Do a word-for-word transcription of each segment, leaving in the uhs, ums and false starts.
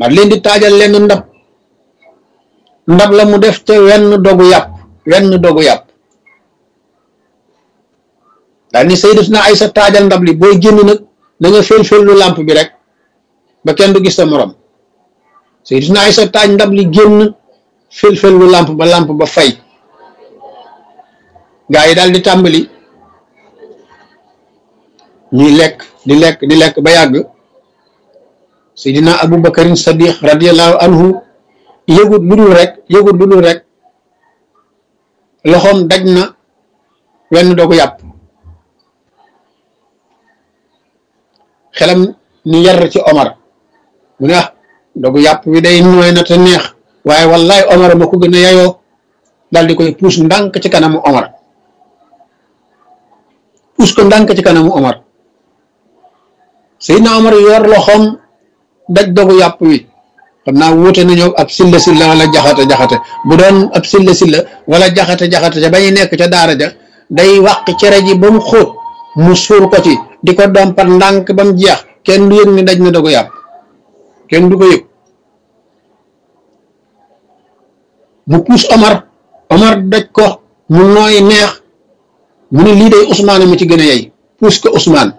ma leen di taajal leen ndab ndab la mu def te wenn dogu yàpp wenn dogu yàpp daal ni Sayyidatuna Aysa taajal ndab li booy génn nag da nga fel fel lu làmp bi rek ba kenn du gis sa morom Sayyidatuna Aysa taaj ndab li génn fel fel lu làmp ba làmp ba fay gaa yi daal di tàmbali ñuy lekk di lekk di lekk ba yàgg Seydina Abu Bakarin Sadiq radiyallahu anhu yëgut lu dul rek yëgut lu dul rek loxoom daj na wenn dogu yàpp xelam ni yar ci Omar mu ne ah dogu yàpp wi day nooy na te neex waaye wallahi Omar ma ko gën a yayoo daal di koy puus ndànk ci kanamu Omar puus ko ndànk ci kanamu Omar Seydina Omar yor loxoom daj dogu yàpp wi xam naa wuute nañoo ab silla silla wala jaxate jaxate bu doon ab silla silla wala jaxate jaxate ca ba ñu nekk ca daara ja day wàq cere ji ba mu xóot mu suur ko ci di ko dompat ndànk ba mu jeex kenn du yëg ni daj na dogu yàpp kenn du ko yëg mu puus Omar Omar daj ko mu nooy neex mu ne lii day Ousmane mu ci gën a yey puus ko Ousmane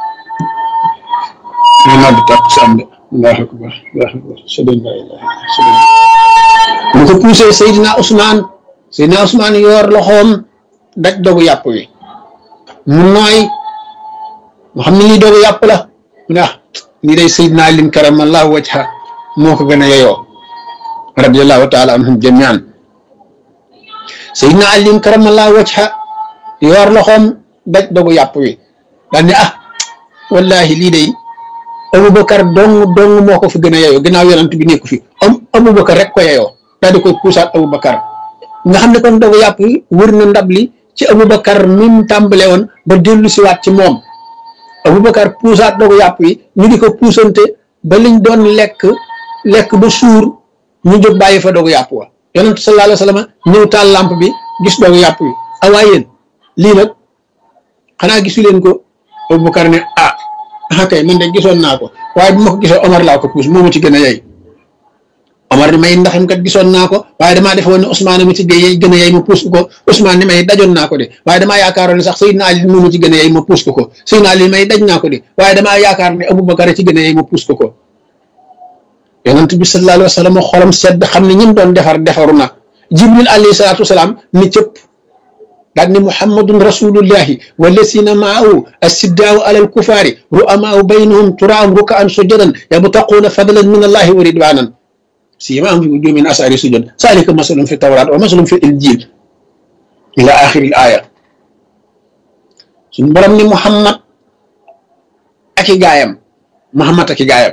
ñu noddu takkusaan de Allahu akbar Allahu akbar sëdën la ilaha sëdën mu ko puusee Seydina Ousmane Seydina Ousmane yor loxoom daj dogu yàpp wi mu nooy mu xam ne lii dogu yàpp la mu ne ah lii day Seydina Alin karamallahu wajha moo ko gën a yeyoo radiyallahu taala anhum jamian Seydina Alin karamallahu wajha yor loxoom daj dogu yàpp wi daal ne ah wallahi lii day Aboubacar dong dong moo ko fi gën a yeyoo ginnaaw yonent bi nekku fi am Aboubacar rek ko yeyoo daal di koy puusaat Aboubacar nga xam ne kon dogu yàpp wi wër na ndab li ci Aboubacar mi mu tàmbale woon ba dellu siwaat ci moom Aboubacar puusaat dogu yàpp wi ñu di ko puusante ba liñ doon lekk lekk ba suur ñu jóg bàyyi fa dogu yàpp wa yonent sallallahu alayhi wa sallam ñëw taal lamp bi gis dogu yàpp wi awaa yéen lii nag xanaa gisu leen ko Aboubacar ne ah ah kay man de gisoon naa ko waaye bu ma ko gisee Omar laa ko puus moomu ci gën a yey Omar ni may ndaxam kat gisoon naa ko waaye damaa defoon ne Ousmane mu ci gën a yey ma puus ko Ousmane ni may dajoon naa ko de waaye damaa yaakaaroon ne sax Seydina Ali moomu ci gën a yey ma puus ko ko Seydina Ali may daj naa ko de waaye damaa yaakaar ne Aboubacar ci gën a yey ma puus ko ko yonent bi sallallahu alayhi wa sallam xolam sedd xam ne ñim doon defar defaru na Jibril alayhi salaatu wasalaam ni cëpp daal ni muhammadun rasulullahi wallasina maahu asiddaau ala alkufaari ru'amaau baynahum turaahum rukaan sujadan yabtaquuna fadlan min allahi wa ridwanan siimaahum fi wujuuhihim min asaari sujud zaalika masalun fi tawraat wa masalun fi injil ila axiri l aaya suñu borom ni muhammad ak i gaayam muhammad ak i gaayam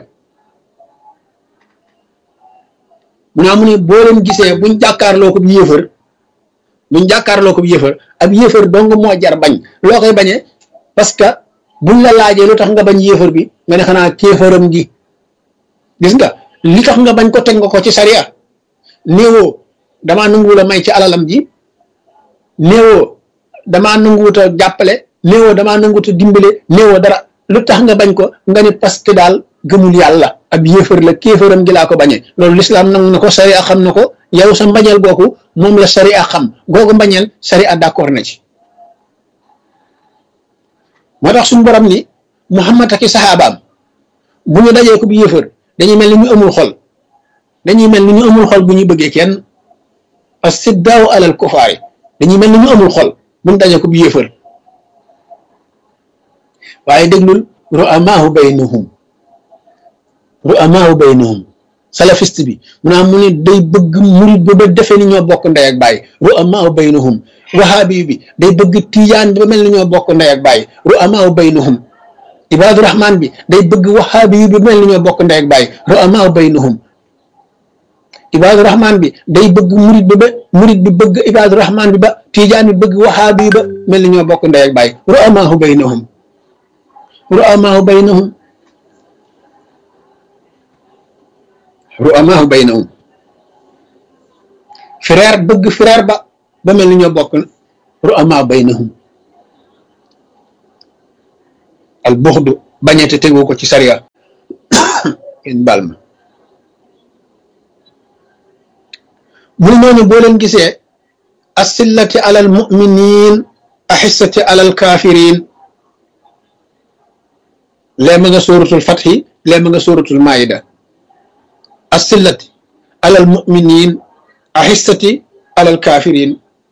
mu naa mu ne boo leen gisee buñ jàkkaarloo ko bi yéefar buñ jàkkaarloo ko bi yéefar ab yéefar dong moo jar bañ loo koy bañee parce que buñ la laajee lu tax nga bañ yéefar bi nga ne xanaa kéefaram gi gis nga li tax nga bañ ko teg nga ko ci sariya néewoo damaa nanguwul a may ci alalam ji néewoo damaa nanguwut a jàppale néewoo damaa nanguwut a dimbale néewoo dara lu tax nga bañ ko nga ne parce que daal gëmul yàlla ab yéefar la kéefaram gi laa ko bañee loolu lislaam nangu na ko sariya xam na ko yow sa mbañeel googu moom la sariya xam googu mbañeel sariya d'accord na ci moo tax suñu borom ni Muhammad ak i saxaabaam bu ñu dajee ko bu yéefar dañuy mel ni ñu amul xol dañuy mel ni ñu amul xol bu ñu bëggee kenn as-siddaaw alal kufaari dañuy mel ni ñu amul xol bu ñu dajee ko bu yéefar waaye déglul ru'amaahu baynahum ru'amaahu baynahum salafiste bi mu naa mu ne day bëgg murid ba ba defee ni ñoo bokk ndey ak baay ru'amaahu baynahum wahaabi bi day bëgg tijaan bi ba mel ni ñoo bokk ndey ak baay ru'amaahu baynahum ibaadu rahmaan bi day bëgg wahaabi bi ba mel ni ñoo bokk ndey ak baay ru'amaahu baynahum ibaadu rahmaan bi day bëgg murid bi ba murid bi bëgg ibaadu rahmaan bi ba tijaan bi bëgg wahaabi ba mel ni ñoo bokk ndey ak baay ru'amaahu baynahum ru'amaahu baynahum ru'amaahu baynahum frère bëgg frère ba ba mel ni ñoo bokk ru'amaahu baynahum al buxdu bañete tegu ko ci sariya kenn baal ma mu ne noonu boo leen gisee asillati alal muminin ahissati alal kafirin lee ma nga sóoratul fatxi lee ma nga sóoratul maida asillati alal muminin ahissati alal kafirin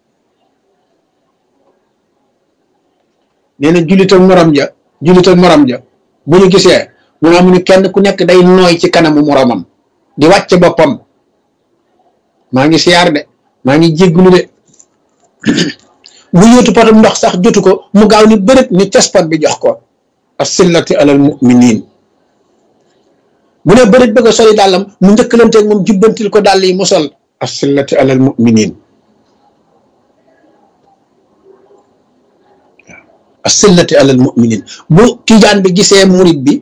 nee na jullit ak morom ja jullit ak morom ja bu ñu gisee mu ne amuñu kenn ku nekk day nooy ci kanamu moromam di wàcce boppam maa ngi siyaar de maa ngi jégglu de mu yóotu potam ndox sax jotu ko mu gaaw ni bërët ni tespat bi jox ko asillati alal muminin bu ne bërët bëgg a soli dàllam mu njëkkalanteeg moom jubbantil ko dàll yi mu sol asillati alal muminin asillati alal muminin bu tijaan bi gisee murid bi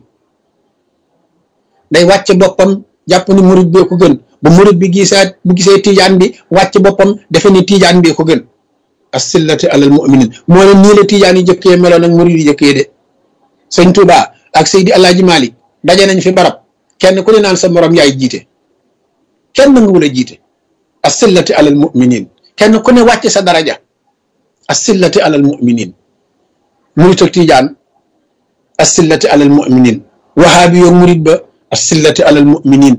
day wàcce boppam jàpp ni murid bee ko gën bu murid bi gisaat bu gisee tijaan bi wàcce boppam defe ni tijaan bee ko gën asillati alal muminin moo ne nii la tijaan yi jëkkee meloon ak murid yi jëkkee de sëñ Tuuba ak Seydi Alaaji Maalik daje nañ fi barab kenn ku ne naan sa morom yaay jiite kenn nanguwul a jiite asillati alal muminin kenn ku ne wàcce sa daraja asillati alal muminin murid ak tijaan asillati alal muminin wahaabi yoog murid ba asillati alal muminin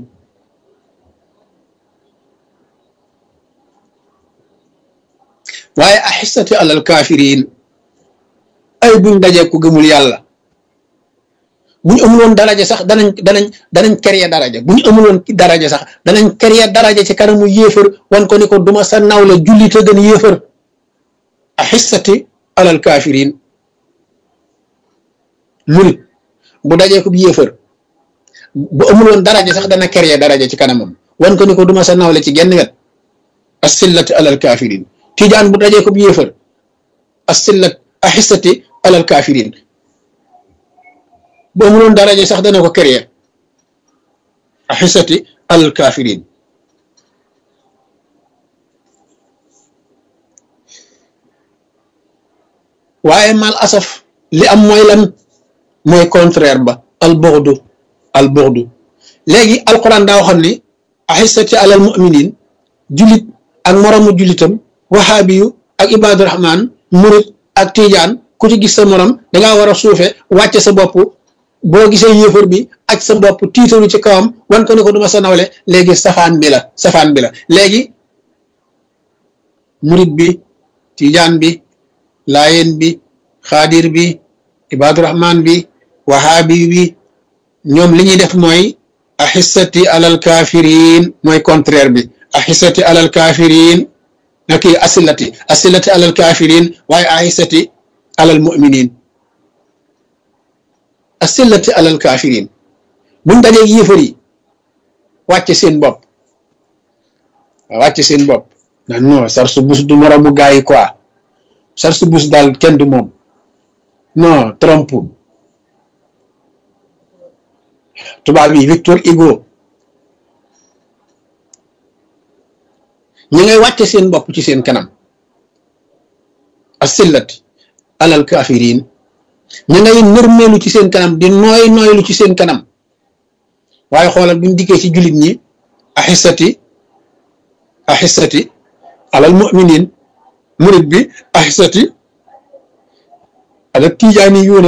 waaye ahissati alal kafirin ay buñ dajee ku gëmul yàlla buñ amuloon daraja sax danañ danañ danañ créer daraja buñ amuloon daraja sax danañ créer daraja ci kanamu yéefar wan ko ni ko duma sa nawle jullit a gën yéefar ahissati alal kafirin murit bu dajee ko yéefar bu amuloon daraja sax dana créer daraja ci kanamam wan ko ni ko duma sa nawle ci genn wet asillati alal kafirin tijaan bu dajee ko yéefar asillat ahissati alal kafirin bu amuloon daraja sax dana ko créer ahissati alal kafirin waaye mal asaf li am mooy lan mooy contraire ba al bughdu al bughdu léegi alquran daa waxoon ni ahissati alal muminin julit ak moromu julitam wahaabi yu ak ibaadu rahmaan murit ak tijaan ku ci gis sa morom dangaa war a suufe wàcce sa bopp boo gisee yéefar bi aj sa bopp tiitaru ci kawam wan ko ni ko duma sa nawle léegi safaan bi la safaan bi la léegi murit bi tijaan bi laayeen bi xaadir bi ibaadu rahmaan bi wahaabi bi ñoom li ñuy def mooy ahissati alal kafirin mooy contraire bi ahissati alal kafirin naki asillati asillati alal kafirin waaye ahissati alal muminin asillati alal kafirin buñ dajee yéefar yi wàcce seen bopp wàcce seen bopp na non sarsu bus du moromu gaa yi quoi sarsu bus daal kenn du moom non trompe tubaab yi Victor Hugo ñi ngay wàcce seen bopp ci seen kanam asillati alal kafirin ñi ngay nërmeelu ci seen kanam di nooy nooylu ci seen kanam waaye xoolal buñ dikkee ci jullit ñi ahissati ahissati alal muminin murid bi ahissati alal tijaaniyuuna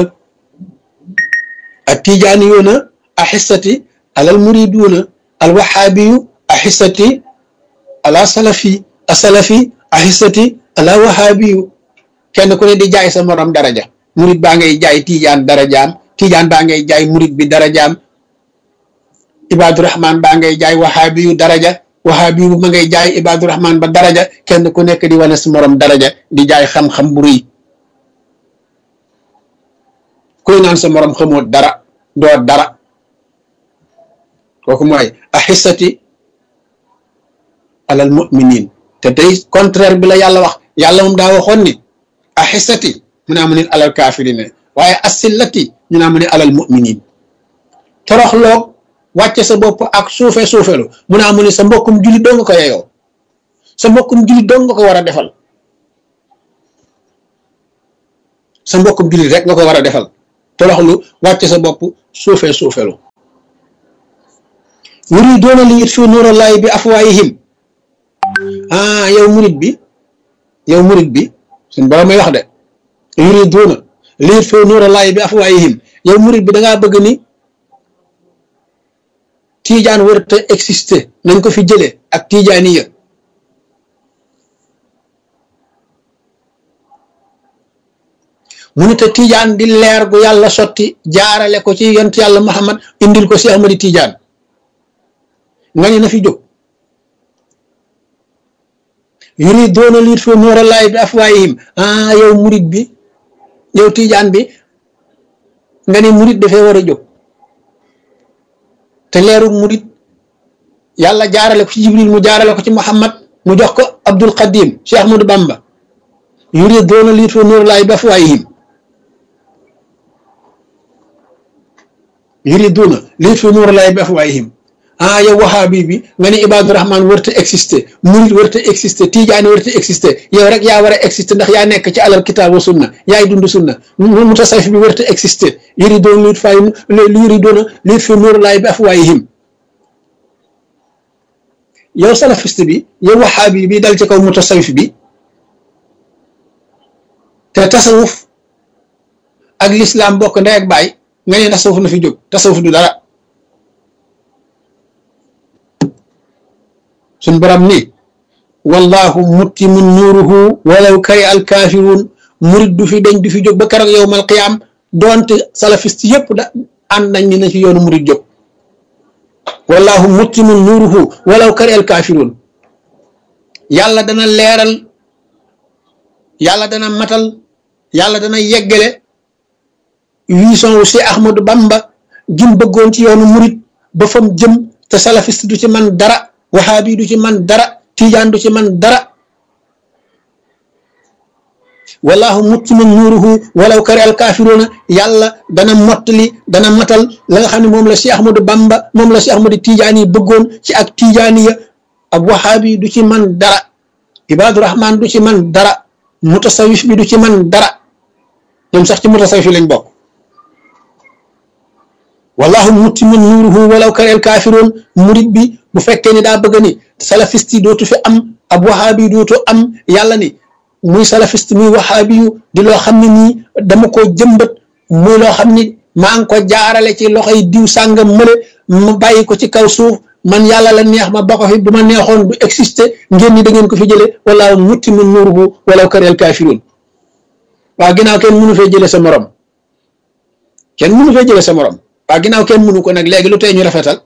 ak tijaaniyuuna ahissati alal muriduuna al wahaabiyu ahissati ala salafi asalafi ahissati ala wahaabiyu kenn ku ne di jaay sa morom daraja murid baa ngay jaay tijaan darajaam tijaan baa ngay jaay murid bi darajaam ibaadu rahmaan baa ngay jaay wahaabiyu daraja wahaabiyu ma ngay jaay ibaadu rahmaan ba daraja kenn ku nekk di wane sa morom daraja di jaay xam-xam bu rëy kuy naan sa morom xamoo dara doo dara kooku mooy ahissati alal muminin te tey contraire bi la yàlla wax yàlla moom daa waxoon ni ahissati mu ne amu ne alal kaafirine waaye asillati ñu ne amu ne alal muminin toroxloog wàcce sa bopp ak suufe suufelu mu ne amu ne sa mbokkum jullit doo nga ko yeyoo sa mbokkum jullit doo nga ko war a defal sa mbokkum jullit rek nga ko war a defal toroxlu wàcce sa bopp suufe suufelu yuriduuna li yutfiu nuurallaahi bi afwaahihim ah yow murid bi yow murid bi suñ borom may wax de yuriduuna liyutfi'u nuura llaahi bi afwaahihim yow murid bi da ngaa bëgg ni tiijaan warta exister nañ ko fi jëlee ak tiijaaniya mu ne te tiijaan di leer gu yàlla sotti jaarale ko ci yont yàlla Muhammad indil ko si Ahmadi Tiijaan nga ne na fi jóg yuriduuna liyutfi'u nuura llaahi bi afwaahihim ah yow murid bi yow tiijaan bi nga ne murid dafee war a jóg te leeru murid yàlla jaarale ko ci Jibril mu jaarale ko ci Muhammad mu jox ko Abdul Qadim Cheikh Ahmadou Bamba yuriduuna liyutfi'u nuura llaahi bi afwaahihim yuriduuna liyutfi'u nuura llaahi bi afwaahihim ah yow wahaabi bi nga ne Ibaadu Rahmaan warta exister murid warta exister tijaani warta exister yow rek yaa war a exister ndax yaa nekk ci alal kitaab wa sunna yaay dund sunna mutasawwif bi warta exister yuriduuna yuriduuna liyutfi'u nuura llaahi bi afwaahihim yow salafiste bi yow wahaabi bi dal ci kaw mutasawwif bi te tasawuf ak lislaam bokk ndey ak baay nga ne tasawuf na fi jóg tasawuf du dara suñ borom ni wallahu muttimu nuuruhu walaw kari al kaafiruun murid du fi dañ du fi jóg ba keroog yowmal qiyaam doonte salafiste yépp da ànd nañ ni na ci yoonu murid jóg wallahu muttimu nuuruhu walaw kari al kaafiruun yàlla dana leeral yàlla dana matal yàlla dana yeggale vision wu si Ahmadou Bamba jim bëggoon ci yoonu murid ba fam jëm te salafiste du ci man dara wahaabi du ci man dara tijaan du ci man dara wallahu muttimu nuuruhu walaw kari al kaafiruuna yàlla dana mottali dana matal la nga xam ne moom la si Ahmadou Bamba moom la si Ahmadou Tijaani yi bëggoon ci ak tijaaniya ab wahaabi du ci man dara Ibaadu Rahmaan du ci man dara mutasawwif bi du ci man dara ñoom sax ci mutasawwif lañ bokk wallahu muttimu nuuruhu walaw kari al kaafiruun murid bi bu fekkee ni daa bëgg ni salafiste yi dootu fi am ab wahaabi yi dootu am yàlla ni muy salafiste muy wahaabi yu di loo xam ne nii dama ko jëmbat muy loo xam ni maa ngi ko jaarale ci loxoy diw sàngam mële ma bàyyi ko ci kaw suuf man yàlla la neex ma ba ko fi bu ma neexoon du exister ngeen ni da ngeen ko fi jëlee wallahu muttimu nuuruhu walaw kari al kaafiruun waaw ginnaaw kenn mënu fee jëlee sa morom kenn mënu fee jëlee sa morom waaw ginnaaw kenn mënu ko nag léegi lu tee ñu rafetal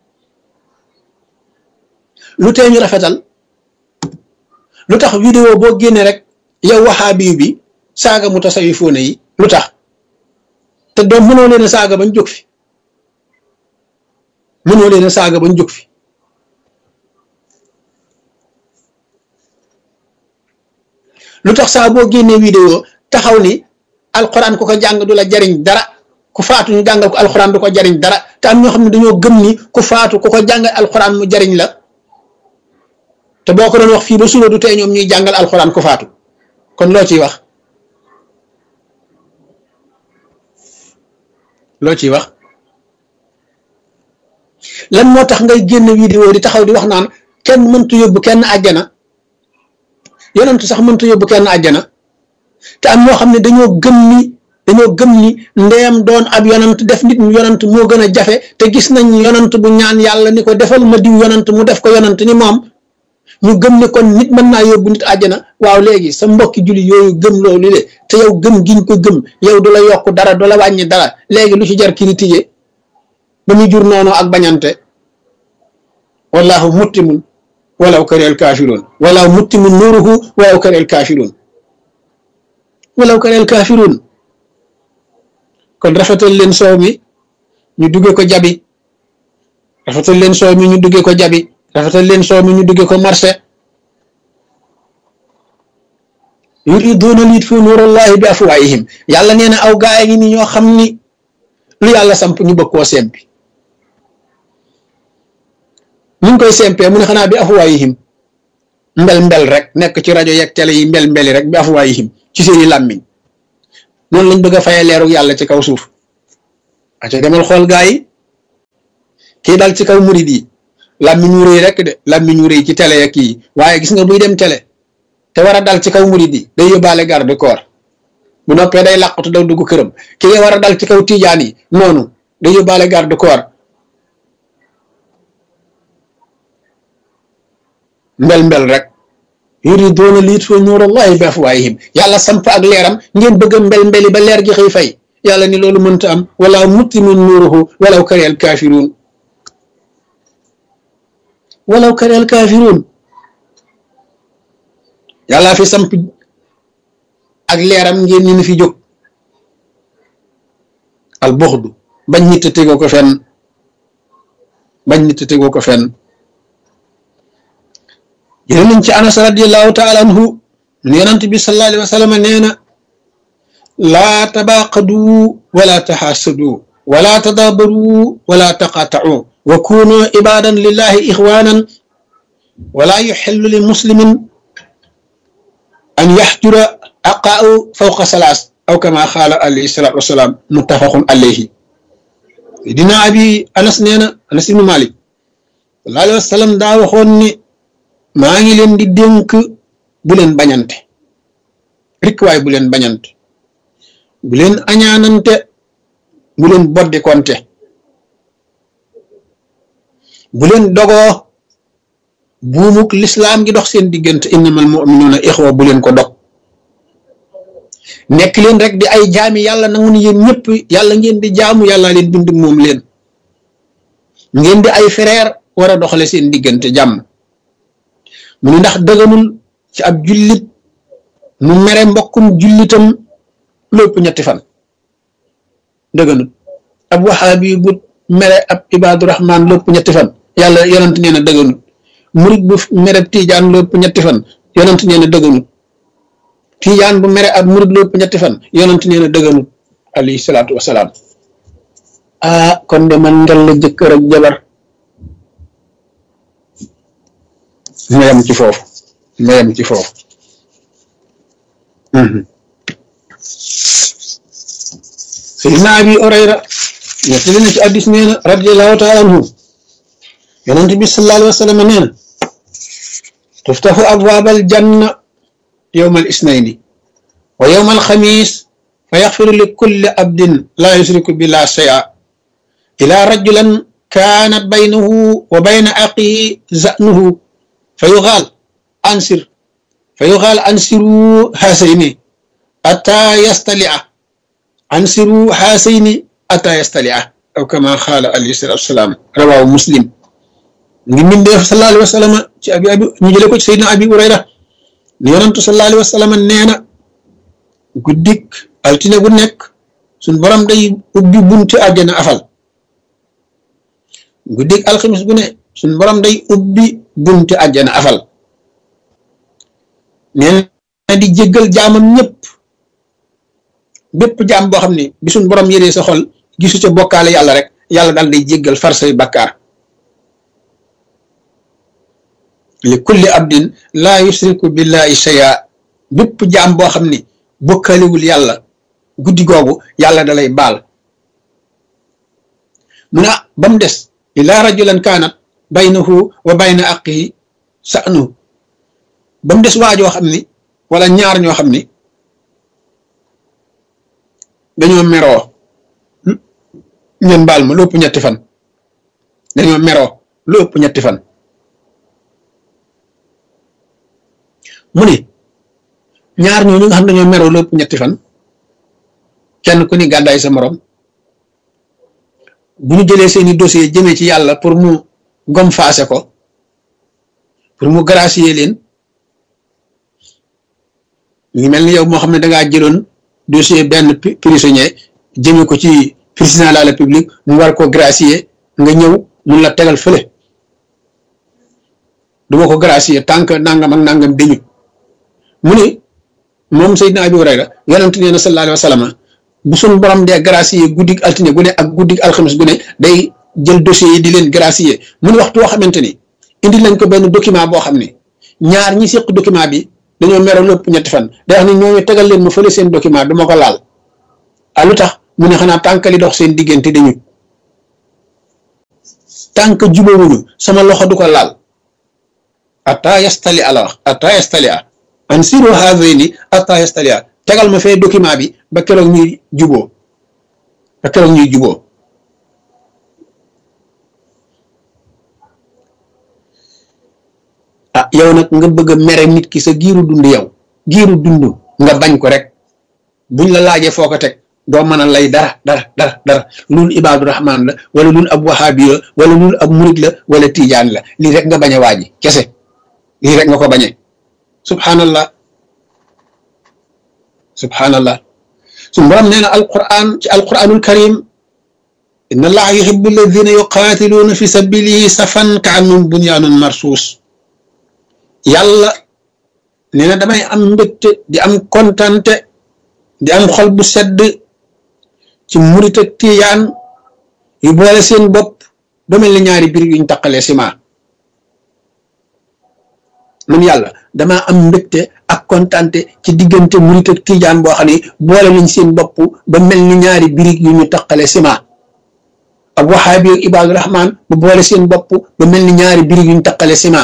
lu tee ñu rafetal lu tax vidéo boo génnee rek yow wahaabi bi saaga mutasawifoona yi lu tax te doom mënoo leen a saaga bañ jóg fi mënoo leen a saaga bañ jóg fi lu tax saa boo génnee vidéo taxaw ni alxuraan ku ko jàng du la jariñ dara ku faatu ñu jàngal ko alxuraan du ko jariñ dara te am ñoo xam ne dañoo gëm ni ku faatu ku ko jàngal alxuraan mu jariñ la te boo ko doon wax fii ba suba du tey ñoom ñuy jàngal alxuraan ku faatu kon loo ciy wax loo ciy wax lan moo tax ngay génn vidéo di taxaw di wax naan kenn mëntu yóbbu kenn àjjana yonent sax mëntu yóbbu kenn àjjana te am ñoo xam ne dañoo gëm ni dañoo gëm ni ndeem doon ab yonant def nit yonant moo gën a jafe te gis nañ yonant bu ñaan yàlla ni ko defal ma diw yonant mu def ko yonant ni moom ñu gëm ni kon nit mën naa yóbbu nit àjjana waaw léegi sa mbokki julli yooyu gëm loolu le te yow gëm giñ ko gëm yow du la yokk dara du la wàññi dara léegi lu ci jar critiqué ba muy jur noonu ak bañante wallahu muttimun walaw kari al kaafiruun wallahu muttimun nuuruhu walaw kari al kaafiruun walaw kari al kaafiruun kon rafetal leen soow mi ñu duggee ko jabi rafetal leen soow mi ñu duggee ko jabi rafetal leen soow mi ñu duggee ko marché yuriduuna liyutfi'u nuurallahi bi afwaahihim yàlla nee na aw gaay ngi ni ñoo xam ni lu yàlla samp ñu bëgg koo sempi ñu ngi koy sempee mu ne xanaa bi afwaahihim mbel mbel rek nekk ci rajo yeeg télé yi mbel mbeli rek bi afwaahihim ci seeni làmmiñ noonu lañ bëgg a fayee leeru yàlla ci kaw suuf aca demal xool gaa yi kii dal ci kaw murid yi làmmiñ wu rëy rek de làmmiñ wu rëy ci télé ya kii waaye gis nga buy dem télé te war a dal ci kaw murid yi day yóbbaale garde corps bu noppee day làqatu daw dugg këram ki war a dal ci kaw tijaan yi noonu day yóbbaale garde corps mbel mbel rek yuriduuna liyutfi'u nuurallahi bi afwaahihim yàlla samp ak leeram ngeen bëgg a mbel mbeli ba leer gi xëy fay yàlla ni loolu mënta am wala muttimu nuuruhu walaw kariha al kaafiruun walaw kariha al kaafiruun yàlla fi samp ak leeram ngeen ni fi jóg al buxdu bañ nit a tegoo ko fenn bañ nit a tegoo ko fenn jëlee nañ ci Anas radiyallahu taala anhu yonent bi sallallahu alayhi wa sallam nee na laa tabaaqadu wala taxaasadu wala tadaabaru wala taqaatau wa kunu ibadan lillahi ixwanan wala yuxillu li muslimin an yaxjura aqaahu fawqa salaas aw kama xaala alayhi salaatu wasalaam muttafaqun alayhi dina abi Anas nee na Anas ibnu Malik sallallahu alayhi wa sallam daa waxoon ni maa ngi leen di dénk bu leen bañante rikk waay bu leen bañante bu leen añaanante bu leen boddi konte bu leen dogoo buumuk lislaam gi dox seen diggante innamal mu'minuuna ixwa bu leen ko dog nekk leen rek di ay jaami yàlla nangu ni yéen ñëpp yàlla ngeen di jaamu yàlla leen bind moom leen ngeen di ay frère war a doxale seen diggante jàmm mu ni ndax dëgganul ci ab jullit mu mere mbokkum jullitam lépp ñetti fan dëgganul ab waxaabi bu mere ab ibaadu rahmaan lépp ñetti fan yàlla yonent nee na dëgganul murit bu mere tiijaan lépp ñetti fan yonent nee na dëgganul tiijaan bu mere ab murit lépp ñetti fan yonent nee na dëgganul alayhi salaatu wasalaam ah kon de man ngel la jëkkër ak jabar ma yem ci foofu ma yem ci foofu Sayyidina Abi Hurayra nettali na ci hadiis nee na radiyallahu taala anhu yonent bi sallallahu alayhi wa sallam nee na tuftaxu abwaabal janna yawmal isnayni wa yawmal xamiis fa yaxfiru li kulli abdin laa yushriku billahi shay'an ilaa rajulan kaanat baynahu wa bayna axiihi za'nuhu fa yuqaal ansir fa yuqaal ansiru haasayni ataa yastalia ansiru haasayni ataa yastalia aw kama xaala alayhi salaatu wasalaam rawaahu muslim ngi mbindeef sallallahu alayhi wa sallam ci abi abi ñu jëlee ko ci Seydina Abi Hurayra ne yonantu sallallahu alayhi wa sallam nee na guddik altine gu nekk suñ borom day ubbi bunti àjjana afal guddik alxamis gu ne suñ borom day ubbi bunti àjjana afal nee na di jéggal jaamam ñëpp bépp jaam boo xam ne bi suñ borom yëree sa xol gisu ca bokkaale yàlla rek yàlla daal day jéggal far say bakkaar li kulli abdin laa yushriku billahi shay'a bépp jaam boo xam ne bokkaalewul yàlla guddi googu yàlla dalay baal mu ne ba mu des illa rajulan kaanat baynahu wa bayna aqihi sa'nu ba mu des waajoo xam ni wala ñaar ñoo xam ni dañoo meroo ngeen baal ma lu ëpp ñetti fan dañoo meroo lu ëpp ñetti fan mu ni ñaar ñooñu nga xam dañoo meroo lu ëpp ñetti fan kenn ku ni gàddaay sa morom bu ñu jëlee seeni dossier jëmee ci yàlla pour mu gom faase ko pour mu gracier leen ñu mel ni yow moo xam ne dangaa jëloon dossier benn prisonnier jëmee ko ci président de la république mu war ko gracier nga ñëw mun la tegal fële du ma ko gracier tant que nangam ak nangam dañu mu ni moom Seydina Abi Hurayra yonent nee na sallallahu alayhi wa sallam bu suñ borom dee gracier guddig altine gu ne ak guddig alxames gu ne day jël dossier yi di leen gracier mu ni waxtu woo xamante ni indi lañ ko benn document boo xam ne ñaar ñi séq document bi dañoo meroo lépp ñetti fan day wax ni ñooñu tegal leen ma fële seen document du ma ko laal ah lu tax mu ne xanaa tànkali dox seen diggante dañu tant que jubawuñu sama loxo du ko laal ata yastali ala wax ata yastali a an siru haadayni ata yastali a tegal ma fee document bi ba keroog ñuy juboo ba keroog ñuy juboo ah yow nag nga bëgg a mere nit ki sa giiru dund yow giiru dund nga bañ ko rek buñ la laajee foo ko teg doo mën a lay dara dara dara dara loolu ibaadu rahmaan la wala loolu ab wahaabi la wala loolu ab murit la wala tijaan la lii rek nga bañ a waaji kese lii rek nga ko bañee subhanallah subhanallah su borom nee na alquran ci alquranul karim inna allaha yuhibbu alladina yuqatiluuna fi sabilihi safan ka annum bunyaanun marsuus yàlla nee na damay am mbégte di am kontante di am xol bu sedd ci murit ak tijaan yu boole seen bopp ba mel ni ñaari biir yuñ taqalee ciment man yàlla damaa am mbégte ak kontante ci diggante murit ak tijaan boo xam ne boole nañ seen bopp ba mel ni ñaari birig yu ñu taqalee ciment ak wahaabi ak ibaadu rahmaan bu boole seen bopp ba mel ni ñaari birig yu ñu taqalee ciment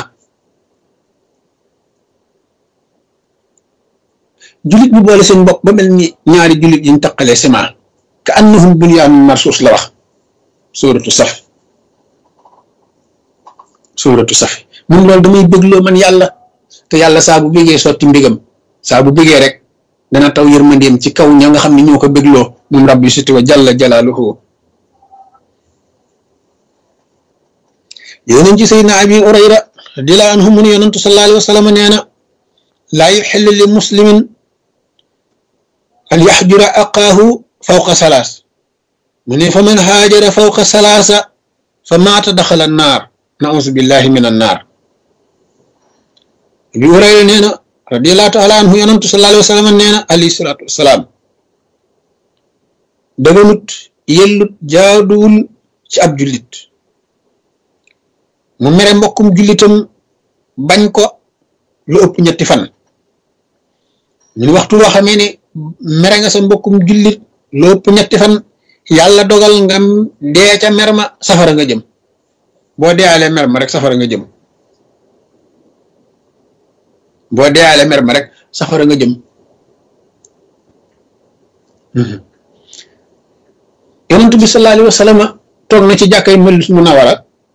julit bu boole seen bopp ba mel ni ñaari julit yuñ taqalee ciment ka annahum bunyaanun marsuus la wax suuratu saf suuratu safi mun loolu damay bégloo man yàlla te yàlla saa bu bégee sotti mbégam saa bu bégee rek dana taw yërmandeem ci kaw ña nga xam ne ñoo ko bégloo moom rabbi siti wa jalla jalaaluhu yonent ci sayyidina abi hurayra radiyallahu anhu mu ne yonentu sallallahu alayhi wa sallam nee na laa yuxillu li muslimin an yaxjura aqaahu fawqa salaas mu ne fa man haajara fawqa salaasa fa maata daxala annaar nausu billahi min annaar abi hurayra nee na radiyallahu taala anhu yonentu sallallahu alayhi wa sallam nee na alayhi salaatu wasalaam daganut yellut jaaduwul ci ab jullit mu mere mbokkum jullitam bañ ko lu ëpp ñetti fan ñun waxtu loo xamee ne mere nga sa mbokkum jullit lu ëpp ñetti fan yàlla dogal nga dee ca mer ma safara nga jëm boo deealee mer ma rek safara nga jëm boo deealee mer ma rek safara nga jëm yonent bi sallallahu alayhi wa sallam toog na ci jàkkay Madina Munawwara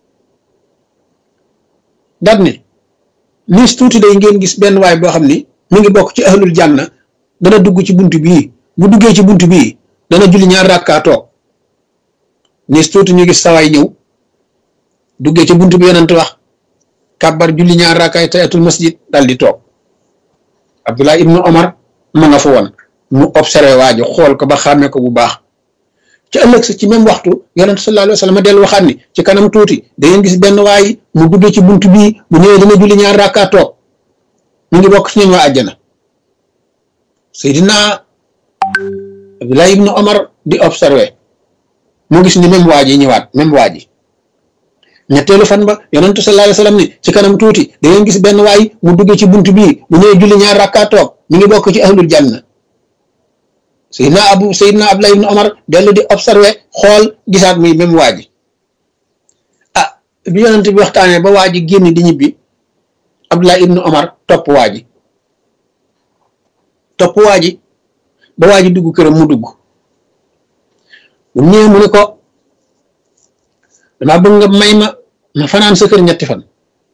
daat ne niis tuuti day ngeen gis benn waay boo xam ni mi ngi bokk ci ahlul janna dana dugg ci bunt bii bu duggee ci bunt bii dana julli ñaar rakkaa toog niis tuuti ñu gis sawaay ñëw duggee ci bunt bi yonent wax kàbbar julli ñaar rakkaay tayatul masjid dal di toog Abdullah ibnu Omar ma nga fa woon mu observé waa ji xool ko ba xàmmee ko bu baax ci ëllëg sa ci même waxtu yonent sallallahu alayhi wa sallam dellu waxaat ni ci kanam tuuti da ngeen gis benn waay mu duggee ci bunt bii bu ñëwee dana julli ñaar rakkaa toog mu ngi bokk ci ñoom waa àjjana Seydina Abdullah ibnu Omar di observé mu gis ni même waa ji ñëwaat même waa ji ñetteelu fan ba yonentu sallallahu alayhi wa sallam ni ci kanam tuuti da ngeen gis benn waay mu duggee ci bunt bii bu ñëwee julli ñaar rakkaa toog mi ngi bokk ci ahlul janna Seydina Abu Seydina Abdullah ibnu Omar dellu di observé xool gisaat muy même waa ji ah bi yonent bi waxtaanee ba waa ji génn di ñibbi Abdullah ibnu Omar topp waa ji topp waa ji ba waa ji dugg këram mu dugg bu ñëwee mu ne ko damaa bëgg nga may ma ma fanaan sa kër ñetti fan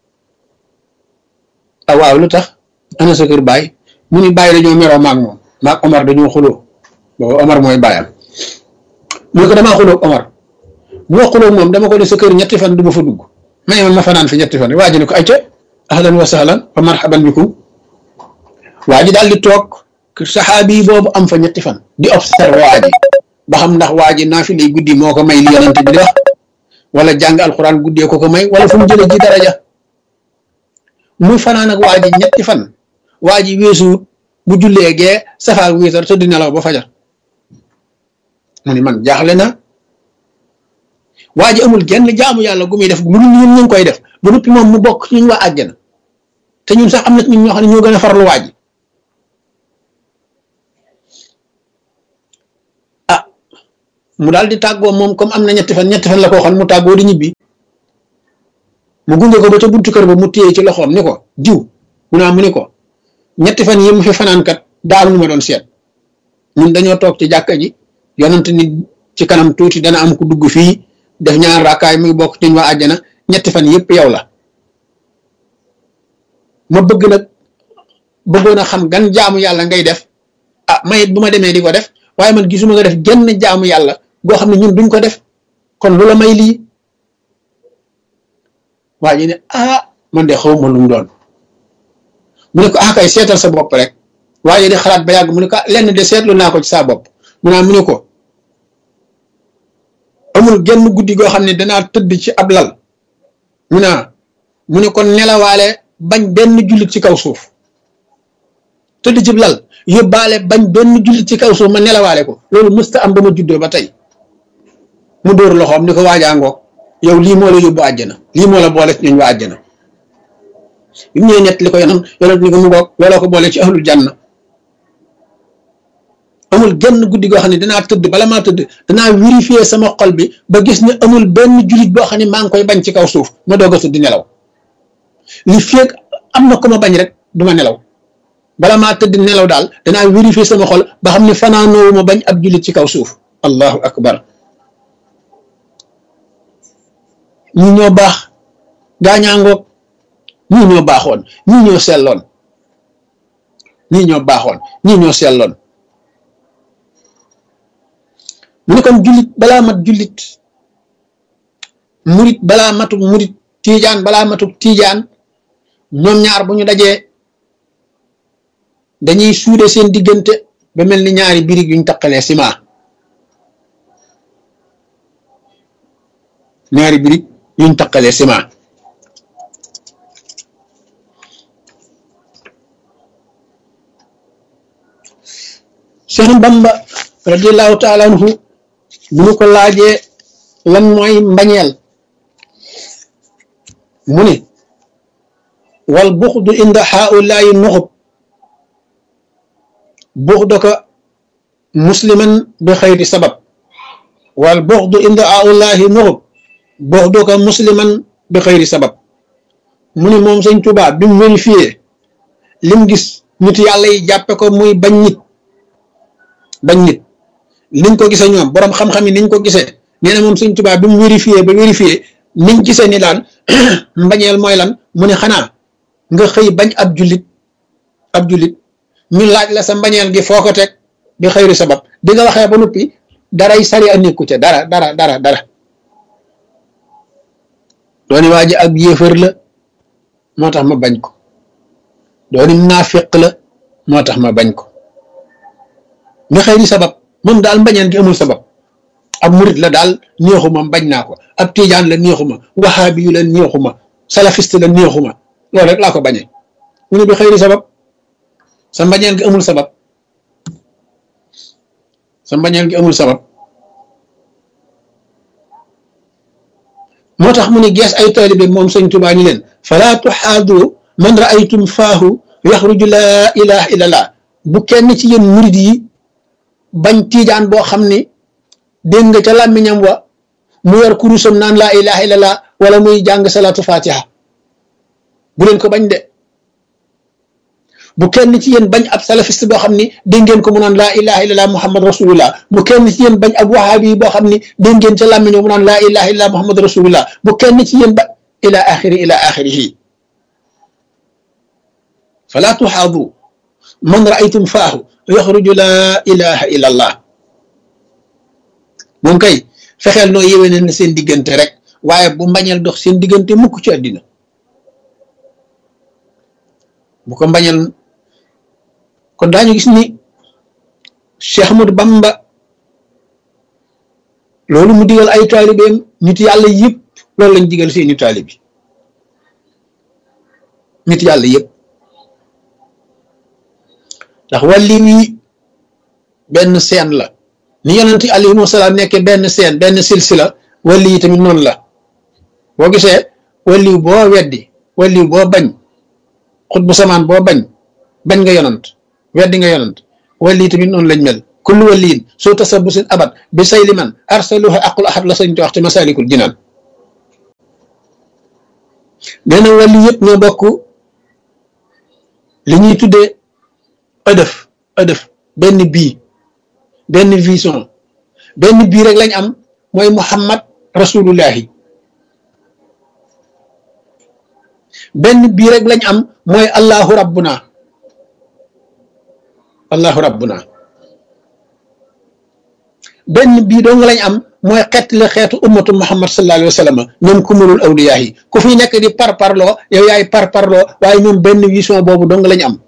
ah waaw lu tax ana sa kër baay mu ni baay dañoo meroo maag moom maag Omar dañoo xuloo boobu Omar mooy baayam mu ne ko damaa xuloo Omar bu ma xuloo moom dama ko ne sa kër ñetti fan du ma fa dugg may ma ma fanaan fi ñetti fan waa ji ne ko ayca ahlan wa sahlan wa marhaban bikum waa ji daal di toog saxaabi yi boobu am fa ñetti fan di observe waa ji ba xam ndax waa ji naa fi lay guddi moo ko may li yonent bi di wax wala jàng alxuraan guddee ko ko may wala fu mu jëlee ji daraja muy fanaan ak waa ji ñetti fan waa ji weesuut bu jullee gee safaak wiitar te di nelaw ba fajar mu ni man jaaxle na waa ji amul genn jaamu yàlla gu muy def lu ñun ñu ngi koy def ba noppi moom mu bokk ñun waa àjjana te ñun sax am na ñun ñoo xam ne ñoo gën a farlu waa ji ah mu daal di tàggoo moom comme am na ñetti fan ñetti fan la ko waxoon mu tàggoo di ñibbi mu gunge ko ba ca buntu kër ba mu téye ci loxoom ni ko diw mu naa mu ni ko ñetti fan yi mu fi fanaan kat daa am lu ma doon seet ñun dañoo toog ci jàkka ji yonent ni ci kanam tuuti dana am ku dugg fii def ñaar raakaay muy bokk ci waa àjjana ñetti fan yëpp yow la ma bëgg nag bëggoon a xam gan jaamu yàlla ngay def ah mayit bu ma demee di ko def waaye man gisuma nga def genn jaamu yàlla goo xam ne ñun duñ ko def kon lu la may lii waa ji ne ah man de xaw ma lu mu doon mu ne ko ah kay seetal sa bopp rek waaye di xalaat ba yàgg mu ne ko lenn de seetlu naa ko ci sa bopp mu naa mu ne ko amul genn guddi goo xam ne danaa tëdd ci ab lal mu naa mu ne ko nelawaale bañ benn jullit ci kaw suuf tëdd ci lal yóbbaale bañ benn jullit ci kaw suuf ma nelawaale ko loolu mësta am ba ma juddoo ba tey mu dóor loxoom ni ko waajaangoog yow lii moo la yóbbu àjjana lii moo la boole ci ñooñ waa àjjana bi mu ñëwee ñett li ko yonam yonam ni ko mu ngoog looloo ko boole ci ahlul janna amul genn guddi goo xam ne danaa tëdd bala maa tëdd danaa vérifier sama xol bi ba gis ne amul benn jullit boo xam ne maa ngi koy bañ ci kaw suuf ma doog a tëdd nelaw li feeg am na ko ma bañ rek du ma nelaw bala maa tëdd nelaw daal danaa vérifier sama xol ba xam ne fanaanoowu ma bañ ab jullit ci kaw suuf allahu akbar ñii ñoo baax gaañaangoog ñii ñoo baaxoon ñii ñoo selloon ñii ñoo baaxoon ñii ñoo selloon mu ne kon jullit balaa mat jullit murit balaa matuk murit tiijaan balaa matuk tiijaan ñoom ñaar bu ñu dajee dañuy suude seen diggante ba mel ni ñaari birig yuñ taqalee ciment ñaari birig yuñ taqalee ciment Cheikh Bamba radiyallahu taala anhu bu ñu ko laajee lan mooy mbañeel mu ne wal buxdu inda haulaayi nuxub buxdaka musliman bi xayri sabab wal buxdu inda haulaayi nuxub buxdaka musliman bi xayri sabab mu ne moom Sëñ Tuubaa bi mu vérifié lim gis nit yàlla yi jàppe ko muy bañ nit bañ nit niñ ko gisee ñoom borom xam-xam yi niñ ko gisee nee na moom Sëñ Tuubaa bi mu vérifié ba vérifié niñ gisee ni daan mbañeel mooy lan mu ne xanaa nga xëy bañ ab jullit ab jullit ñu laaj la sa mbañeel gi foo ko teg bi xëyri sabab bi nga waxee ba noppi daray sari a nekku ca dara dara dara dara dooni waa ji ab yéefar la moo tax ma bañ ko dooni naafiq la moo tax ma bañ ko bi xëyri sabab moom daal mbañeel gi amul sabab ab murit la daal neexuma bañ naa ko ab tiijaan la neexuma wahaabi yu la neexuma salafiste la neexuma loolu rek laa ko bañee mu ne bi xëyri sabab sa mbañeel gi amul sabab sa mbañeel gi amul sabab moo tax mu ne gees ay taalibe moom Sëñ Tuubaa ni leen falaa tuxaadu man raaytum faahu yaxruju laa ilaha illallah bu kenn ci yéen murit yi bañ tiijaan boo xam ni dégg nga ca làmmiñam wa mu yor kurusam naan laa ilaha illallah wala muy jàng salaatu fatiha bu leen ko bañ de bu kenn ci yéen bañ ab salafiste boo xam ni dégg ngeen ko mu naan laa ilaha illallah muhammad rasulullah bu kenn ci yéen bañ ab wahabi boo xam ni dégg ngeen ca làmmiñam mu naan laa ilaha illallah muhammad rasulullah bu kenn ci yéen ba ila axiri ila axirihi fala tuxaadu man raaytum faahu yaxruju laa ilaha illallah moom kay fexeel noo yéwee na seen diggante rek waaye bu mbañeel dox seen diggante mukk ci àddina bu ko mbañeel kon daañu gis ni Cheikh Ahmadou Bamba loolu mu digal ay taalibeem nit yàlla yëpp loolu lañ digal seeni taalibi nit yàlla yëpp ndax wàlli wi benn seen la ni yonent alayhi salaam nekkee benn seen benn silsila wàlli yi tamit noonu la boo gisee wàlli boo weddi wàlli boo bañ xut bu samaan boo bañ bañ nga yonant weddi nga yonant wàlli yi tamit noonu lañ mel kullu waliin soo tasabusin abat bi say liman arsaluha aqul ahad la sañ te wax ci masalikul jinaan nee na wàllu yëpp ñoo bokk li ñuy tuddee ëdëf ëdëf benn bii benn vision benn bii rek lañ am mooy Muhammad rasulullahi benn bii rek lañ am mooy Allahu rabbuna Allahu rabbuna benn bii doo nga lañ am mooy xeet la xeetu ummatu Muhammad sallallahu alayhi wa sallam ñoom kumulul awliyaa yi ku fi nekk di par parloo yow yaay par parloo waaye ñoom benn vision boobu dong lañ am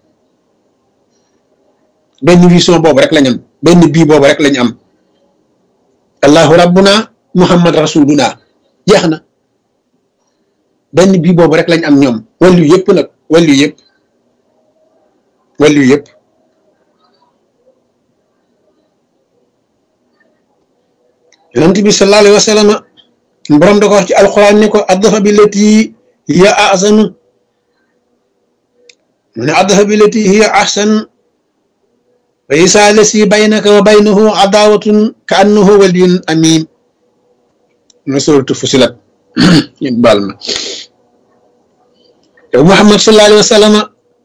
benn vision boobu rek lañ am benn bii boobu rek lañ am Allahu rabbuna Muhammad rasuluna jeex na benn bii boobu rek lañ am ñoom wàllu yëpp nag wàllu yëpp wàllu yëpp yonent bi sallallahu alayhi wa sallam borom da ko wax ci alquran ne ko addafa bi lati hiya ahsanu mu ne addafa bi lati hiya ahsan wa isa lasi baynaka wa baynahu adawatun ka annahu waliyun amin na suratu fusilat ñu baal ma yow Muhammad sallallahu alayhi wa sallam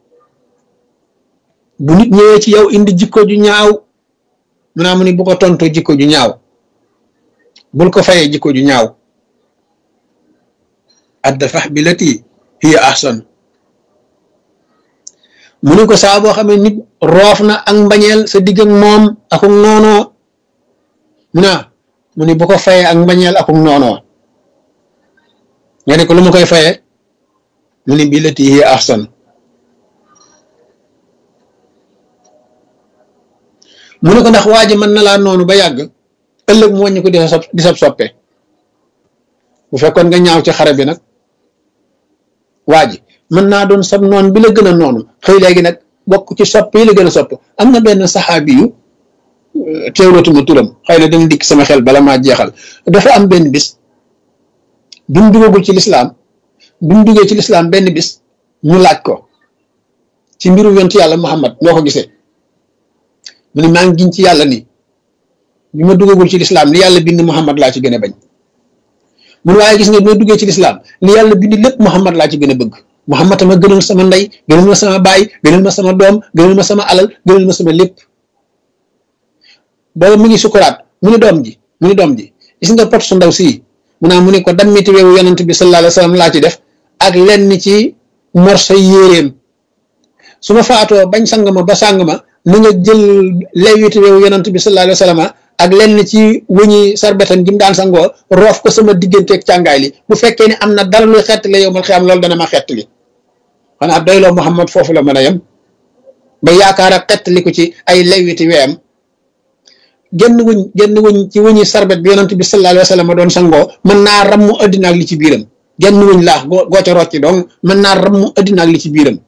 bu nit ñëwee ci yow indi jikko ju ñaaw mu naa mu ni bu ko tontu jikko ju ñaaw bul ko fayee jikko ju ñaaw addafa bi lati hiya ahsan mu ni ko saa boo xamee nit roof na ak mbañeel sa digg ak moom akuk noonoo mu naa mu ni bu ko fayee ak mbañeel akuk noonoo nga ne ko lu ma koy fayee mu ni bi lati hiya ahsan mu ne ko ndax waa ji mën na laa noonu ba yàgg ëllëg mu wàññi ko di sa di sab soppe bu fekkoon nga ñaaw ci xare bi nag waa ji mën naa doon sab noon bi la gën a noonu xëy léegi nag bokk ci sopp yi la gën a sopp am na benn saxaabi yu teewlatuma turam xëy na dana dikk sama xel bala maa jeexal dafa am benn bis bi mu duggagul ci lislaam bi mu duggee ci lislaam benn bis ñu laaj ko ci mbiru yonent yàlla Muhammad noo ko gisee mu ne maa ngi giñ ci yàlla ni bi ma duggagul ci lislaam li yàlla bind Muhammad laa ci gën a bañ mun waaye gis nga bi ma duggee ci lislaam li yàlla bind lépp Muhammad laa ci gën a bëgg Muhammad ma gënal sama ndey gënal ma sama baay gënal ma sama doom gënal ma sama alal gënal ma sama lépp booba mu ngi sukuraat mu ni doom ji mu ni doom ji gis nga pot su ndaw sii mu naa mu ni ko dammiti weewu yonent bi sallallahu alayhi wa sallam laa ci def ak lenn ci morso yéeréem su ma faatoo bañ sang ma ba sang ma ni nga jël lewiti weewu yonent bi sallallahu alayhi wa sallam ak lenn ci wëñi sarbetam gi mu daan sangoo roof ko sama digganteeg càngaay li bu fekkee ne am na dara luy xettali yow mal xiyam loolu dana ma xettali xanaa doyloo Muhammad foofu la mën a yem ba yaakaar a xettali ko ci ay lewiti weem genn wuñ genn wuñ ci wëñi sarbet bi yonent bi sallallahu alayhi wa sallam doon sangoo mën naa rammu addina ak li ci biiram genn wuñ laax goo goo ca rocci donc mën naa rammu addina ak li ci biiram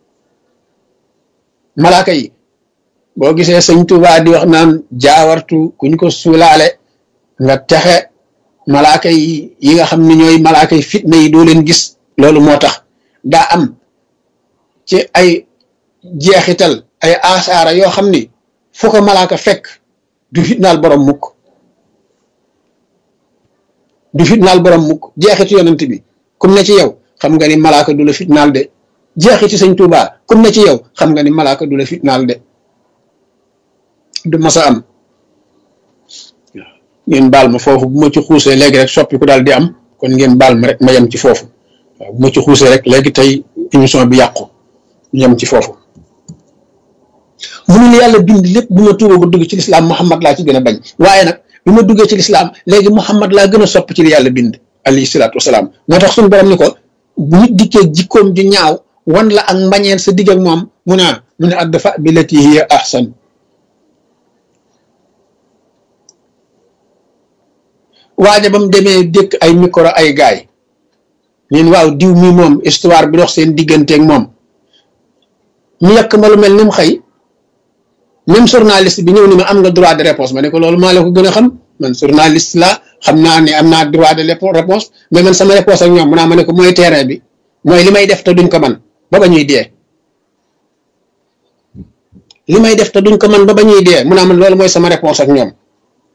malaaka yi boo gisee sëñ Tuubaa di wax naan jaawartu kuñ ko suulaale nga texe malaaka yi yi nga xam ne ñooy malaaka yi fitna yi doo leen gis loolu moo tax daa am ci ay jeexital ay asaara yoo xam ni fu ko malaaka fekk du fitnaal borom mukk du fitnaal borom mukk jeexitu yonent bi kum ne ci yow xam nga ni malaaka du la fitnaal de jeexiti sëñ Tuubaa kum ne ci yow xam nga ni malaaka du la fitnaal de du masa am ngeen baal ma foofu bu ma ci xuusee léegi rek soppi ku daal di am kon ngeen baal ma rek ma yem ci foofu waaw bu ma ci xuusee rek léegi tey émission bi yàqu ñu yem ci foofu mu ne yàlla bind lépp bu ma tuuboo ba dugg ci lislaam Muhammad laa ci gën a bañ waaye nag bi ma duggee ci lislaam léegi Muhammad laa gën a sopp ci li yàlla bind alayhi salaatu wasalaam moo tax suñu borom ni ko bu nit dikkee jikkoom ju ñaaw wan la ak mbañeel sa digg ak moom mu ne mu ne addafa bi lati hiya ahsan waaja ba mu demee dëkk ay micro ay gaay ñeen waaw diw mi moom histoire bi dox seen digganteeg moom ñu yàq ma lu mel ni mu xëy même journaliste bi ñëw ni ma am nga droit de réponse ma ne ko loolu maa la ko gën a xam man journaliste la xam naa ne am naa droit de réponse mais man sama réponse ak ñoom mu naa ma ne ko mooy terrain bi mooy li may def te duñ ko man ba ba ñuy dee li may def te duñ ko man ba ba ñuy dee mu naa man loolu mooy sama réponse ak ñoom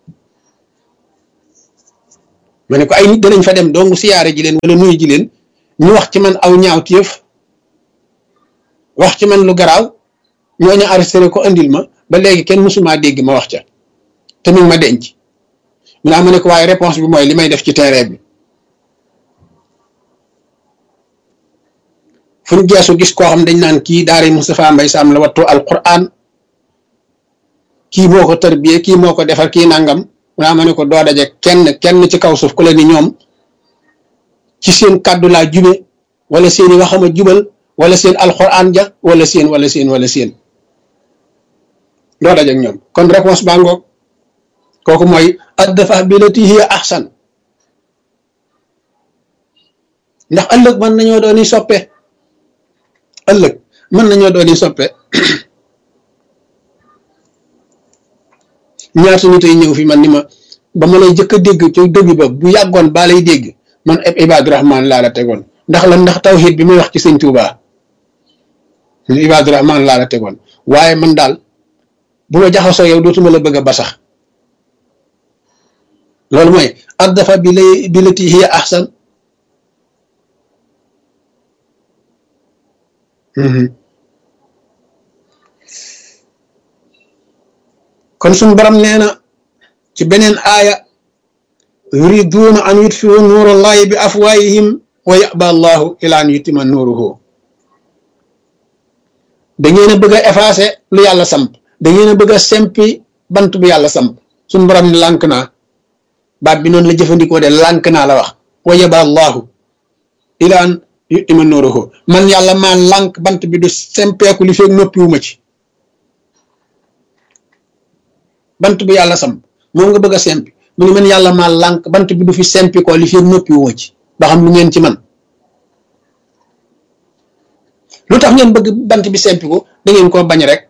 ma ne ko ay nit danañ fa dem dong siyaare ji leen wala nuyu ji leen ñu wax ci man aw ñaawteef wax ci man lu garaaw ñooñu arrêté ko andil ma ba léegi kenn mësuma dégg ma wax ca te mi ngi ma denc mu naa ma ne ko waaye réponse bi mooy li may def ci terrain bi fu ñu geesu gis koo xam dañ naan kii daara Moustapha Mbaye Sam la wattu alquran kii moo ko tarbiyee kii moo ko defar kii nangam mu naa ma ne ko doo daje kenn kenn ci kaw suuf ku la ni ñoom ci seen kàddu laa jube wala seeni waxama jubal wala seen alquran ja wala seen wala seen wala seen doo daje ak ñoom kon réponse baa ngoog kooku mooy addafa billati hiya ahsan ndax ëllëg mën nañoo dooni soppe ëllëg mën nañoo dooni soppe ñaata nit ay ñëw fi man ni ma ba ma lay jëkk a dégg ci dëgg ba bu yàggoon baa lay dégg man ab Ibaadu Rahmaan laa la tegoon ndax lan ndax tawhid bi may wax ci sëñ Tuubaa Ibaadu Rahmaan laa la tegoon waaye man daal bu ma jaxasoo yow dootuma la bëgg a basax loolu mooy addafa bi lay billati hiya ahsan kon suñu borom nee na ci beneen aaya yuriduuna an yutfiu nuurallahi bi afwaayihim wa yaba allahu ila an yutima nuuruhu da ngeen a bëgg a effacer lu yàlla samp da ngeen a bëgg a sempi bant bu yàlla samp suñu borom ne lànk naa baat bi noonu la jëfandikoo de lànk naa la wax wa yaba allahu ila an yutima nuuruhu man yàlla maa lànk bant bi du sempeeku li feeg noppiwuma ci bant bu yàlla samp moom nga bëgg a sempi mu ne man yàlla maa lànk bant bi du fi sempi ko li feeg noppiwuma ci ba xam lu ngeen ci man lu tax ngeen bëgg bant bi sempi ko da ngeen koo bañ rek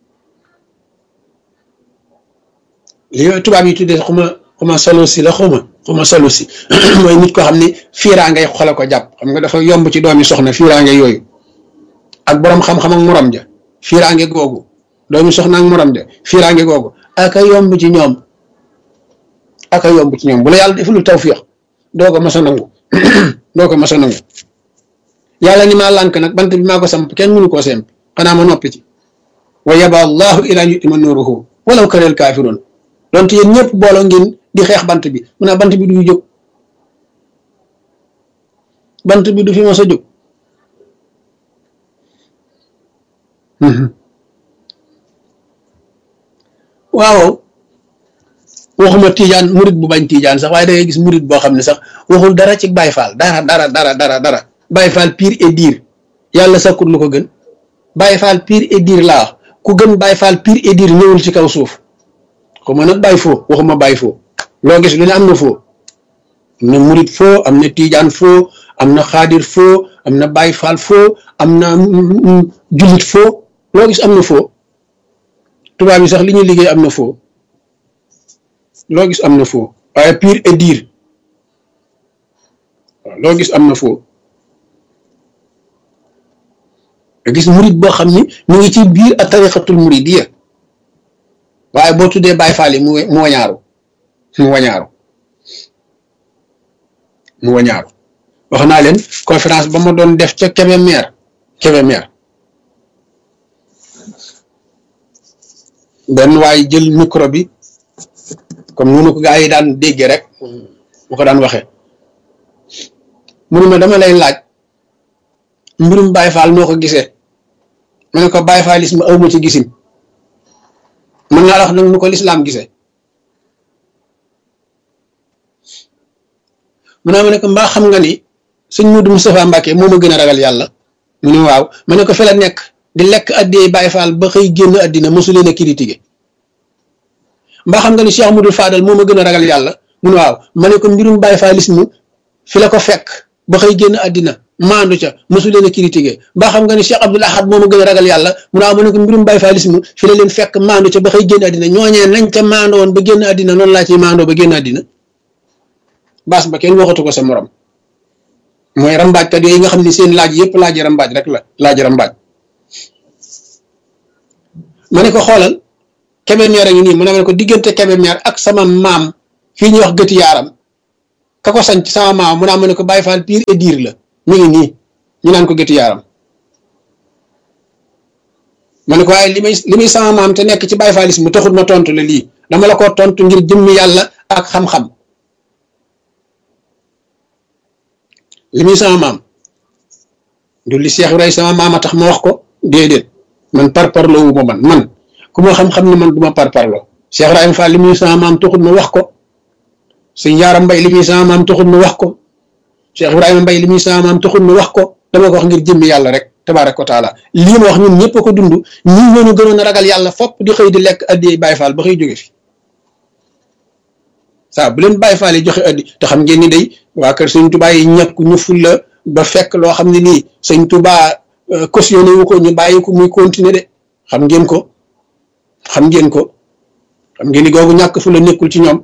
li tubaab yi tuddee xuma xuma solo si la xuma xuma solo si mooy nit ko xam ne fiiraa ngay xole ko jàpp xam nga dafa yomb ci doomi soxna fiiraa ngay yooyu ak boroom xam-xam ak morom ja fiiraa nge googu doomi soxna ak morom ja fiiraa nge googu aka yomb ci ñoom aka yomb ci ñoom bu la yàlla defulu tawfiix doo ko mas a nangu doo ko mas a nangu yàlla ni maa lànk nag bant bi maa ko samp kenn mënu koo semp xanaa ma noppi ci wa yaba allahu ila an yutima nuruhu walaw karihal kaafiruun donte yéen ñëpp booloo ngeen di xeex bant bi mu ne bant bi du fi jóg bant bi du fi mos a jóg waaw waxuma tiijaan murit bu bañ tiijaan sax waaye da ngay gis murit boo xam ne sax waxul dara ci Baay Faal dara dara dara dara dara Baay Faal pire et dire yàlla sakkut lu ko gën Baay Faal pire et dire laa wax ku gën Baay Faal pire et dire ñëwul ci kaw suuf xuma nag Baay foo waxuma Baay foo loo gis lu ne am na foo am na murit foo am na tiijaan foo am na xaadir foo am na Baay Faal foo am na jullit foo loo gis am na foo tubaab yi sax li ñuy liggéey am na foo loo gis am na foo waaye pire et dire waaw loo gis am na foo nga gis murit boo xam ni mu ngi ci biir a tariqatul muridiyya waaye boo tuddee Baay Faal yi mu mu wañaaru mu wañaaru mu wañaaru wax naa leen conférence ba ma doon def ca Kébémer Kébémer benn waaye jël micro bi comme noonu ko gaa yi daan déggee rek mu ko daan waxee mu ne ma dama lay laaj mbirum Baay Faal noo ko gisee ma ne ko Baay Faalisme awma ci gisin mën naa la wax nag nu ko lislaam gisee mu ne ma ne ko mbaa xam nga ni sëñ Mudu Mustafaa Mbàkke moo ma gën a ragal yàlla mu ne waaw ma ne ko fi la nekk di lekk addiyee Baay Faal ba xëy génn addina mosu leen a critiqué mbaa xam nga ni Cheikh Mudul Fadal moo ma gën a ragal yàlla mu ne waaw ma ne ko mbirum Baay Faalisme fi la ko fekk ba xëy génn addina maandu ca mosu leen a critiqué mbaa xam nga ni Cheikh Abdoul Ahad moo ma gën a ragal yàlla mu ne waaw ma ne ko mbirum Baay Faalisme fi la leen fekk maandu ca ba xëy génn addina ñooñee nañ ca maandoo woon ba génn addina noonu laa ciy maandoo ba génn addina baas ba kenn waxatu ko sa morom mooy rambaajkat yooyu nga xam ne seen laaj yëpp laaj rambaaj rek la laaj rambaaj ma ne ko xoolal Kébémer a ngi nii mu ne ma ne ko diggante Kébémer ak sama maam fii ñuy wax gëti yaaram ka ko sanc sama maam mu ne ma ne ko Baay Faal pire et dire la mi ngi nii ñu naan ko gétti yaaram ma ne ko waaye li may li muy sama maam te nekk ci Baay Faalisme mu taxut ma tontu la lii dama la ko tontu ngir jëmmi yàlla ak xam-xam li muy sama maam du li Cheikh Ibrahima sama maam a tax ma wax ko déedéet man parparloo wu ma man man ku ma xam-xam ne man du ma parparloo Cheikh Ibrahima Fall li muy sama maam taxut ma wax ko sëñ Yaaram Mbay li muy sama maam taxut ma wax ko Cheikh Ibrahima Mbay li muy sama maam taxut ma wax ko dama ko wax ngir jëmmi yàlla rek tabaaraka wa taala lii ma wax ñun ñëpp a ko dund ñii ñoo gënoon a ragal yàlla fopp di xëy di lekk addi Baay Faal ba xëy jóge fi saa bu leen Baay Faal yi joxe addi te xam ngeen ni day waa kër sëñ Tuubaa yi ñàkk ñu fulla ba fekk loo xam ne nii sëñ Tuubaa cautionné wu ko ñu bàyyi ko muy continuer de xam ngeen ko xam ngeen ko xam ngeen ni googu ñàkk fulla nekkul ci ñoom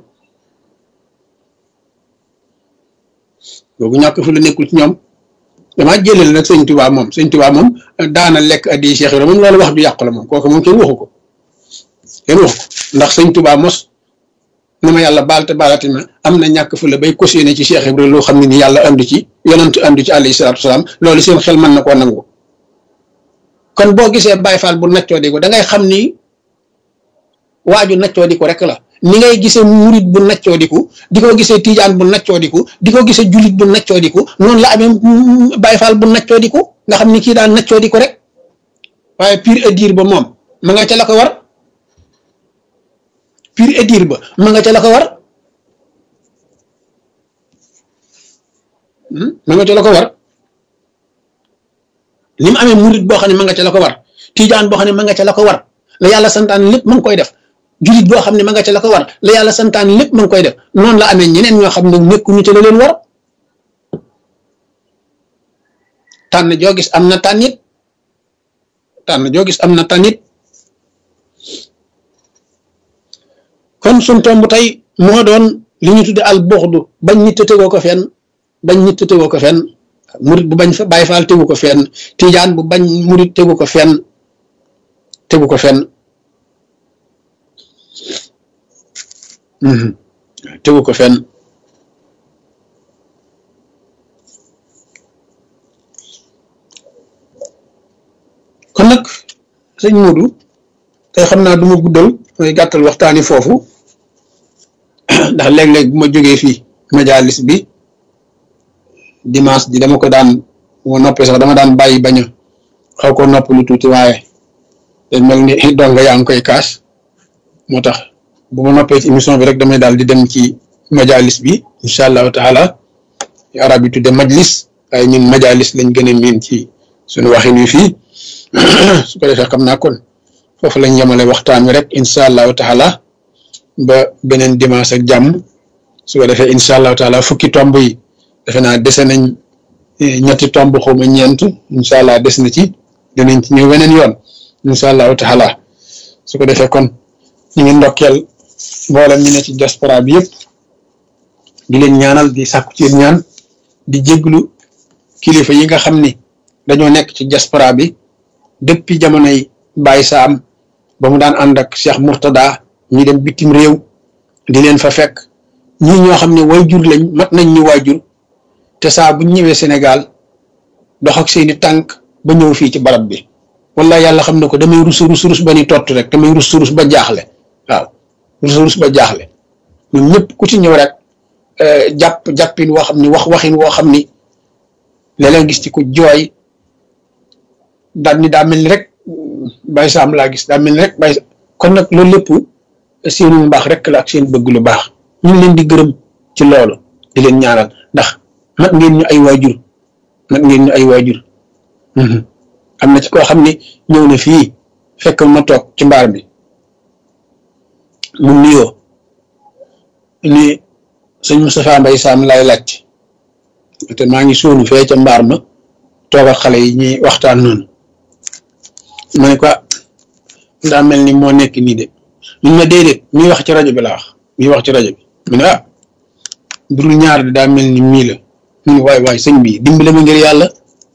googu ñàkk fulla nekkul ci ñoom damaa jëlal nag sëñ Tuubaa moom sëñ Tuubaa moom daana lekk addi Cheikh Ibrahima moom loolu wax du yàqu la moom kooku moom kenn waxu ko kenn waxu ko ndax sëñ Tuubaa mos na ma yàlla baal te baalati ma am na ñàkk fu la bay cautionné ci Cheikh Ibrahima loo xam ne ni yàlla andu ci yonent andu ci alayhi salaatu wasalaam loolu seen xel mën na koo nangu kon boo gisee Baay Faal bu naccoo di ko da ngay xam ni waaju naccoo di ko rek la ni ngay gisee murit bu naccoo di ko di ko gisee tijaan bu naccoo di ko di ko gisee julit bu naccoo di ko noonu la amee Baay Faal bu naccoo di ko nga xam ni kii daan naccoo di ko rek waaye pur et dur ba moom ma nga ca la ko war pur et dur ba ma nga ca la ko war ma nga ca la ko war ni mu amee murit boo xam ne ma nga ca la ko war tijaan boo xam ne ma nga ca la ko war la yàlla santaan lépp ma ngi koy def julit boo xam ne ma nga ca la ko war la yàlla santaan lépp ma ngi koy def noonu la amee ñeneen ñoo xam ne nekkuñu ca la leen war tànn joo gis am na tànnit tànn joo gis am na tànnit kon suñ tomb tey moo doon li ñu tudde al buxdu bañ nit tegoo ko fenn bañ nit tegoo ko fenn murit bu bañ fa Baay Faal tegu ko fenn tijaan bu bañ murit tegu ko fenn tegu ko fenn tegu ko fenn kon nag sëñ Moodu tey xam naa du ma guddal mooy gàttal waxtaani foofu ndax léeg-léeg bu ma jógee fii majalis bi dimanche ji dama ko daan bu ma noppee sax dama daan bàyyi bañ a xaw ko nopp lu tuuti waaye dañ mel ni donga yaa ngi koy kaas moo tax bu ma noppee ci émission bi rek damay daal di dem ci majalis bi incha allahu taala arab yi tudde majlis waaye ñun majalis lañ gën a miin ci suñu waxin wi fii su ko defee xam naa kon foofu lañ yemale waxtaan wi rek incha allahu taala ba beneen dimanche ak jàmm su ko defee incha allahu taala fukki tomb yi defe naa dese nañ ñetti tomb xawma ñeent incha allah des na ci dinañ ci ñëw weneen yoon incha allahu taala su ko defee kon ñu ngi ndokkeel mboolem ñu ne ci diaspora bi yëpp di leen ñaanal di sàkku ci ñaan di jéglu kilifa yi nga xam ni dañoo nekk ci diaspora bi depuis jamonoy Baye Sam ba mu daan ànd ak Cheikh Mourtada ñi dem bitim réew di leen fa fekk ñii ñoo xam ne waajur lañ mat nañ ñu waajur te saa bu ñëwee Sénégal dox ak seeni tànk ba ñëw fii ci barab bi wala yàlla xam ne ko damay rus rus rus ba ni tott rek damay rus rus ba jaaxle waaw rus rus ba jaaxle ñun ñëpp ku ci ñëw rek jàpp jàppin woo xam ni wax waxin woo xam ni léeg-léeg gis ci ku jooy daal ni daa mel ni rek Baye Sam laa gis daa mel ni rek Baye kon nag loolu lépp seenu mbaax rek la ak seen bëgg lu baax ñu ngi leen di gërëm ci loolu di leen ñaanal ndax mat ngeen ñu ay waajur mat ngeen ñu ay waajur am na ci koo xam ne ñëw na fii fekk ma toog ci mbaar bi mu nuyoo ni sëñ Moustapha Mbaye Sam lay laaj te maa ngi suunu fee ca mbaar ma toog ak xale yi ñuy waxtaan noonu ma ne ko daa mel ni moo nekk nii de ñu ma déedéet muy wax ci rajo bi la wax muy wax ci rajo bi mu ne ah budul ñaar de daa mel ni mii la mu ne waay waay sëñ bi dimbale ma ngir yàlla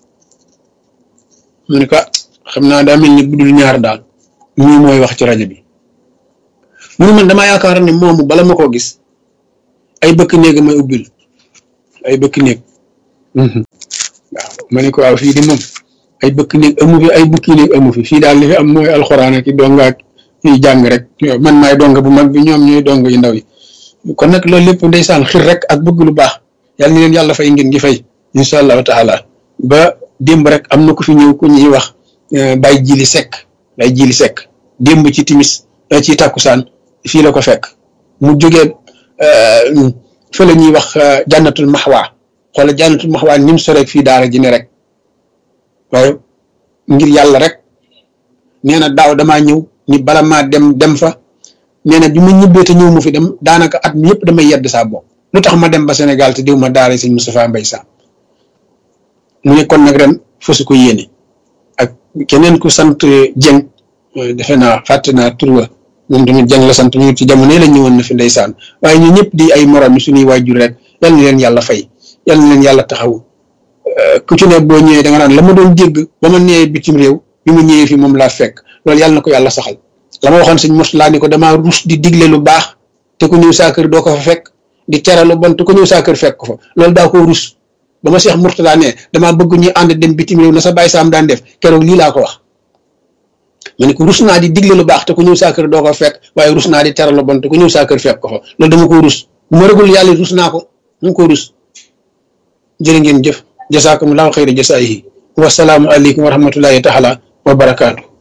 mu ne ko xam naa daa mel ni budul ñaar daal mii mooy wax ci rajo bi mu ne man damaa yaakaar ne moomu bala ma koo gis ay bëkk néeg may ubbil ay bëkk néeg ma ne ko waaw fii di moom ay bëkk néeg amu fi ay bukki néeg amu fi fii daal li fi am mooy alxuraan ak i donga ak fii jàng rek man maay donga bu mag bi ñoom ñooy donga yu ndaw yi kon nag loolu lépp ndeysaan xir rek ak bëgg lu baax yàlla ni leen yàlla fay ngeen gi fay incha allahu taala ba démb rek am na ku fi ñëw ku ñuy wax Baye Jili Seck Baye Jili Seck démb ci timis ci takkusaan fii la ko fekk mu jógee fa la ñuy wax jànnatul maxwaa xoola jànnatul maxwaa ni mu soreeg fii daara ji ne rek waaye ngir yàlla rek nee na daaw damaa ñëw ni bala maa dem dem fa nee na bi ma ñibbee te ñëw mu fi dem daanaka at mi yëpp damay yedd saa bopp lu tax ma dem ba Sénégal te diw ma daara sëñ Moustapha Mbaye Sam mu ne kon nag ren fasu ko yéene ak keneen ku sant Dieng defe naa fàtte naa tur wa moom tamit Dieng la sant ñu ci jamono la ñëwoon na fi ndeysaan waaye ñu ñëpp di ay morom yi suñuy waajur rek yal na leen yàlla fay yal na leen yàlla taxaw ku ci ne boo ñëwee da nga naan la ma doon dégg ba ma ñëwee bitim réew bi ma ñëwee fi moom laa fekk loolu yàlla na ko yàlla saxal la ma waxoon sëñ Moustapha ni ko damaa rus di digle lu baax te ku ñëw saa kër doo ko fa fekk di tere lu bon te ku ñëw saa kër fekk ko fa loolu daa ko rus ba ma Cheikh Mourtada ne damaa bëgg ñu ànd dem bitim réew na sa Baye Sam daan def keroog lii laa ko wax ma ne ko rus naa di digle lu baax te ku ñëw saa kër doo ko fekk waaye rus naa di tere lu bon te ku ñëw saa kër fekk ko fa loolu dama ko rus bu ma rëgul yàlla rus naa ko mu ko rus jërë ngeen jëf jasaakumullahu xayra jasaayihi wasalaamu aleykum wa rahmatullahi taala wa barakaatu